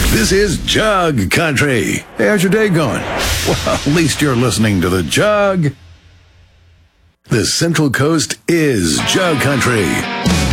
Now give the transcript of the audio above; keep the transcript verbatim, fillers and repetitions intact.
This is Jug Country. Hey, how's your day going? Well, at least you're listening to the Jug. The Central Coast is Jug Country.